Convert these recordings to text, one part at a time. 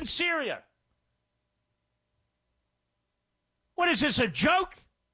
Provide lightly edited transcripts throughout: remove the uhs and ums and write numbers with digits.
Syria. What is this, a joke?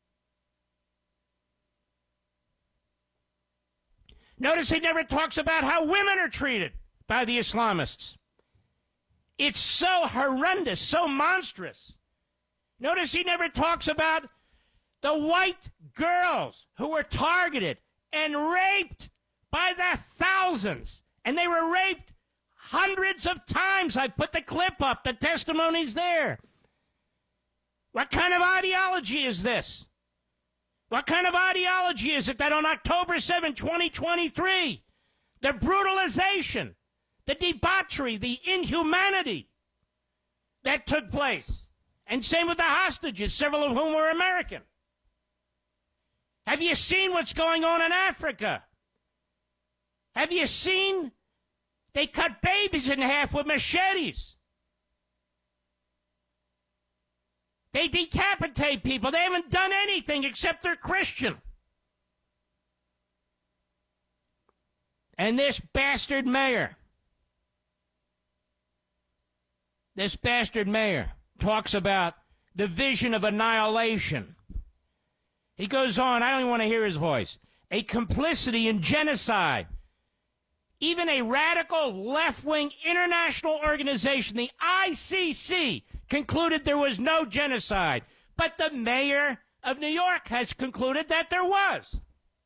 Notice he never talks about how women are treated by the Islamists. It's so horrendous, so monstrous. Notice he never talks about the white girls who were targeted and raped by the thousands. And they were raped hundreds of times. I put the clip up. The testimony's there. What kind of ideology is this? What kind of ideology is it that on October 7, 2023, the brutalization, the debauchery, the inhumanity that took place, and same with the hostages, several of whom were American. Have you seen what's going on in Africa? Have you seen they cut babies in half with machetes? They decapitate people. They haven't done anything except they're Christian. And this bastard mayor talks about the vision of annihilation. He goes on, I don't even want to hear his voice, a complicity in genocide. Even a radical left-wing international organization, the ICC, concluded there was no genocide. But the mayor of New York has concluded that there was.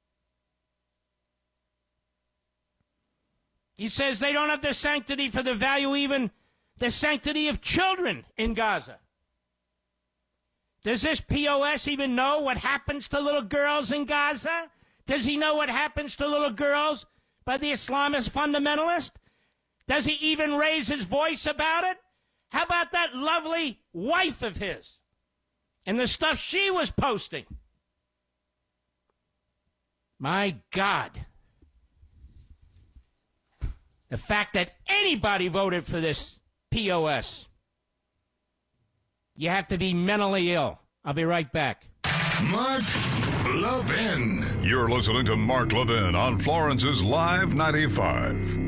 He says they don't have the sanctity for the value, even the sanctity of children in Gaza. Does this POS even know what happens to little girls in Gaza? Does he know what happens to little girls by the Islamist fundamentalist? Does he even raise his voice about it? How about that lovely wife of his and the stuff she was posting? My God. The fact that anybody voted for this POS. You have to be mentally ill. I'll be right back. Mark Levin. You're listening to Mark Levin on Florence's Live 95.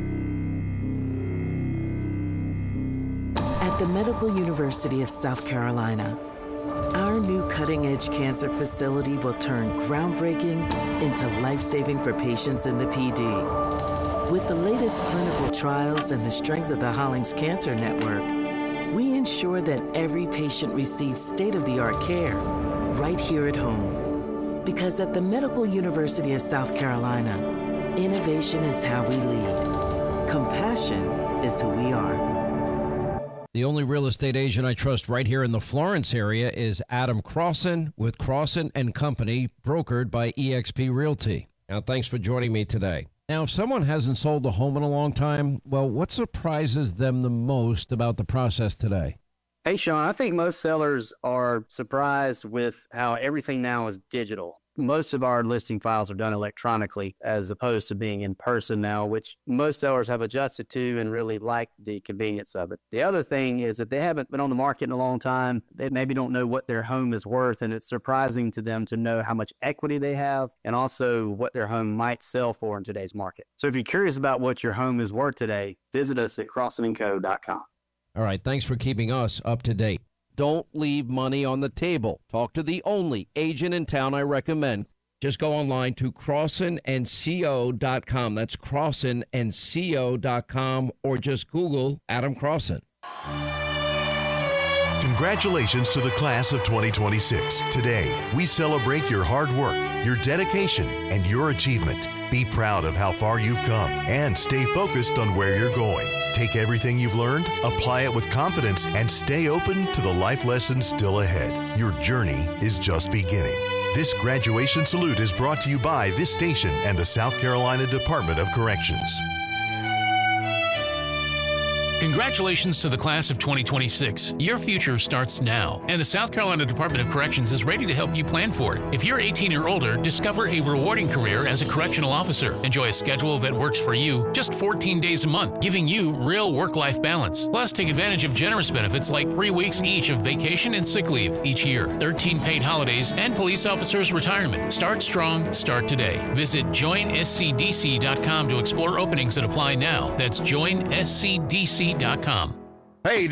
At the Medical University of South Carolina, our new cutting-edge cancer facility will turn groundbreaking into life-saving for patients in the PD. With the latest clinical trials and the strength of the Hollings Cancer Network, we ensure that every patient receives state-of-the-art care right here at home. Because at the Medical University of South Carolina, innovation is how we lead. Compassion is who we are. The only real estate agent I trust right here in the Florence area is Adam Crossan with Crossan & Company, brokered by eXp Realty. Now, thanks for joining me today. Now, if someone hasn't sold a home in a long time, well, what surprises them the most about the process today? Hey, Sean, I think most sellers are surprised with how everything now is digital. Most of our listing files are done electronically as opposed to being in person now, which most sellers have adjusted to and really like the convenience of it. The other thing is that they haven't been on the market in a long time. They maybe don't know what their home is worth, and it's surprising to them to know how much equity they have and also what their home might sell for in today's market. So if you're curious about what your home is worth today, visit us at CrossanandCo.com. All right, thanks for keeping us up to date. Don't leave money on the table. Talk to the only agent in town I recommend. Just go online to CrossanandCo.com. That's CrossanandCo.com, or just Google Adam Crossan. Congratulations to the class of 2026. Today, we celebrate your hard work, your dedication, and your achievement. Be proud of how far you've come and stay focused on where you're going. Take everything you've learned, apply it with confidence, and stay open to the life lessons still ahead. Your journey is just beginning. This graduation salute is brought to you by this station and the South Carolina Department of Corrections. Congratulations to the class of 2026. Your future starts now, and the South Carolina Department of Corrections is ready to help you plan for it. If you're 18 or older, discover a rewarding career as a correctional officer. Enjoy a schedule that works for you, just 14 days a month, giving you real work-life balance. Plus, take advantage of generous benefits like 3 weeks each of vacation and sick leave each year, 13 paid holidays, and police officers' retirement. Start strong, start today. Visit joinscdc.com to explore openings that apply now. That's joinscdc.com. Hey,